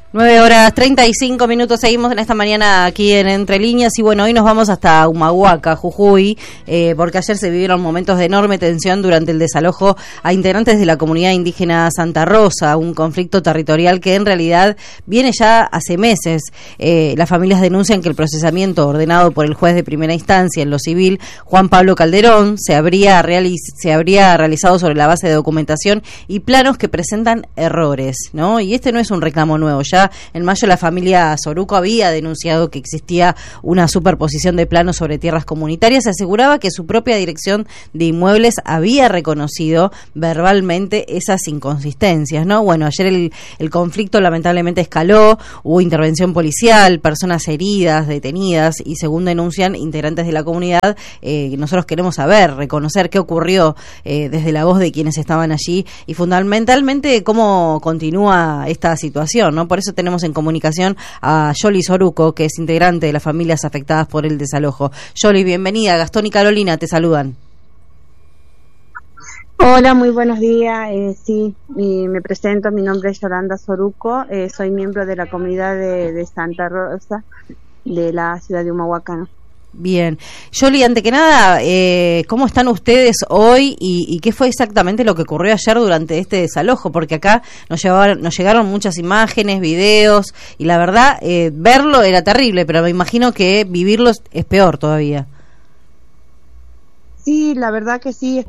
9:35, seguimos en esta mañana aquí en Entre Líneas y bueno, hoy nos vamos hasta Humahuaca, Jujuy, porque ayer se vivieron momentos de enorme tensión durante el desalojo a integrantes de la comunidad indígena Santa Rosa, un conflicto territorial que en realidad viene ya hace meses. Las familias denuncian que el procesamiento ordenado por el juez de primera instancia en lo civil, Juan Pablo Calderón, se habría realizado sobre la base de documentación y planos que presentan errores, ¿no? Y este no es un reclamo nuevo, ya en mayo la familia Soruco había denunciado que existía una superposición de planos sobre tierras comunitarias. Se aseguraba que su propia dirección de inmuebles había reconocido verbalmente esas inconsistencias, ¿no? Bueno, ayer el conflicto lamentablemente escaló, hubo intervención policial, personas heridas, detenidas y según denuncian integrantes de la comunidad, nosotros queremos saber, reconocer qué ocurrió desde la voz de quienes estaban allí y fundamentalmente cómo continúa esta situación, ¿no? Por eso tenemos en comunicación a Yoli Soruco, que es integrante de las familias afectadas por el desalojo. Yoli, bienvenida. Gastón y Carolina te saludan. Hola, muy buenos días. Me presento. Mi nombre es Yolanda Soruco. Soy miembro de la comunidad de Santa Rosa de la ciudad de Humahuaca, ¿no? Bien. Yoli, ante que nada, ¿cómo están ustedes hoy y qué fue exactamente lo que ocurrió ayer durante este desalojo? Porque acá nos llegaron muchas imágenes, videos, y la verdad, verlo era terrible, pero me imagino que vivirlo es peor todavía. Sí, la verdad que sí.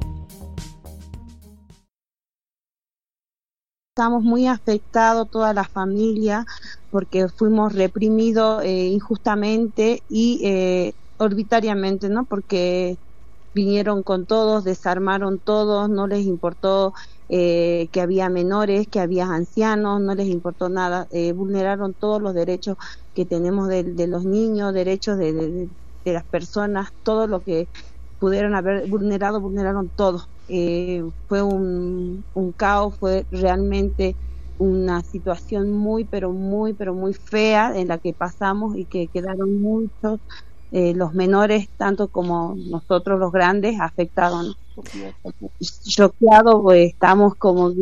Estamos muy afectados toda la familia porque fuimos reprimidos injustamente y arbitrariamente, ¿no? Porque vinieron con todos, desarmaron todos, no les importó que había menores, que había ancianos, no les importó nada, vulneraron todos los derechos que tenemos de los niños, derechos de las personas, todo lo que pudieron haber vulnerado, vulneraron todo. Fue un caos, fue realmente una situación muy fea en la que pasamos y que quedaron muchos los menores, tanto como nosotros los grandes, afectados, ¿no? Choqueados, pues estamos como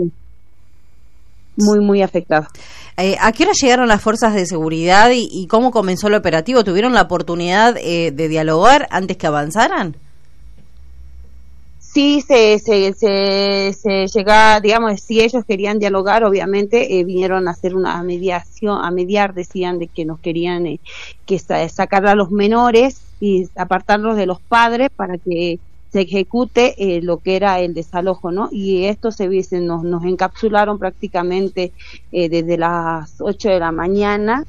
muy afectados. ¿A qué hora llegaron las fuerzas de seguridad y cómo comenzó el operativo? ¿Tuvieron la oportunidad de dialogar antes que avanzaran? Sí, se llega, digamos, si ellos querían dialogar, obviamente vinieron a hacer una mediación, a mediar, decían de que nos querían sacar a los menores y apartarlos de los padres para que se ejecute lo que era el desalojo, ¿no? Y esto nos encapsularon prácticamente desde las 8 de la mañana,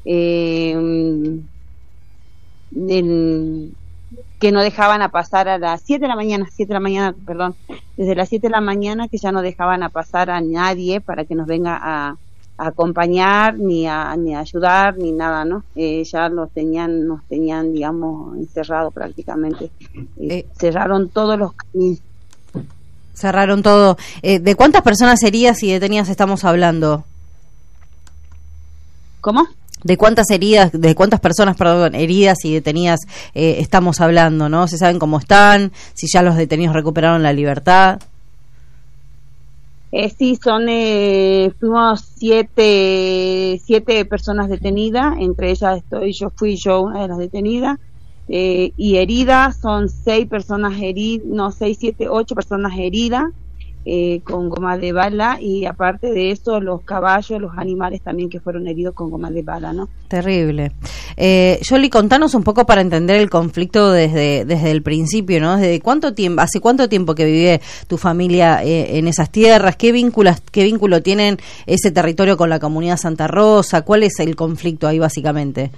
que no dejaban a pasar a las 7 de la mañana, desde las 7 de la mañana que ya no dejaban a pasar a nadie para que nos venga a acompañar, ni a ayudar, ni nada, ¿no? Ya nos tenían, digamos, encerrados prácticamente. Cerraron todos los caminos. Cerraron todo. ¿De cuántas personas heridas y detenidas estamos hablando? ¿Cómo? ¿De cuántas personas, heridas y detenidas estamos hablando, no? ¿Se saben cómo están? ¿Si ya los detenidos recuperaron la libertad? Sí, fuimos siete personas detenidas, entre ellas fui yo una de las detenidas, y heridas son 6 personas heridas, 8 personas heridas, con goma de bala, y aparte de eso los caballos, los animales también que fueron heridos con goma de bala, ¿no? Terrible. Yoli, contanos un poco para entender el conflicto desde el principio, ¿no? ¿Hace cuánto tiempo que vive tu familia en esas tierras? ¿Qué vínculo tienen ese territorio con la comunidad Santa Rosa? ¿Cuál es el conflicto ahí básicamente?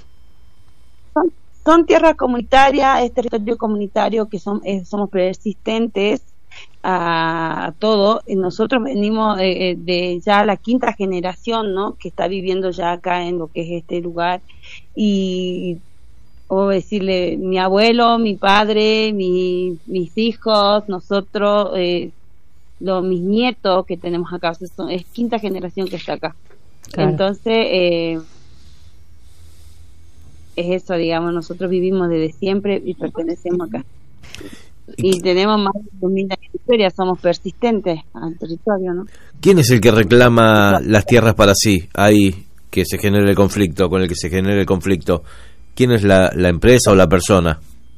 Son tierras comunitarias, es territorio comunitario que somos persistentes a todo. Nosotros venimos de ya la 5ª generación, ¿no? Que está viviendo ya acá en lo que es este lugar, y decirle, mi abuelo, mi padre, mis hijos, nosotros, mis nietos que tenemos acá, es 5ª generación que está acá. Claro. Entonces es eso, digamos, nosotros vivimos desde siempre y pertenecemos acá. Y tenemos más de 2000 años de historia, somos persistentes al territorio, ¿no? ¿Quién es el que reclama las tierras para sí? ¿Hay que se genere el conflicto, con el que se genere el conflicto? ¿Quién es la empresa o la persona?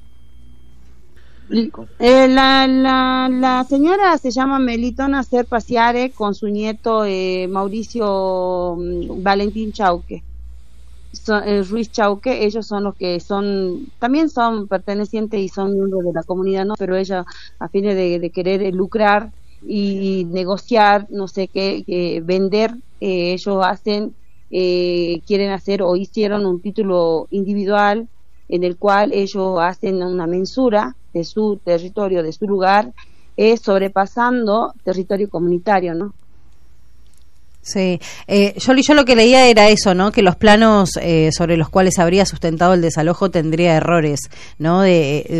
La señora se llama Melitona Serpa-Ciare con su nieto Mauricio Valentín Chauque. Ruiz Chauque, ellos son los que también son pertenecientes y son miembros de la comunidad, ¿no? Pero ella, a fines de querer lucrar y negociar, no sé qué, vender, ellos quieren hacer o hicieron un título individual en el cual ellos hacen una mensura de su territorio, de su lugar, sobrepasando territorio comunitario, ¿no? Sí, yo lo que leía era eso, ¿no? Que los planos sobre los cuales habría sustentado el desalojo tendría errores, ¿no?